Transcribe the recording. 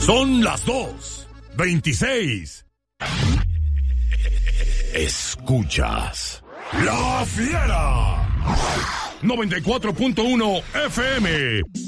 Son las 2:26. Escuchas La Fiera 94.1 FM.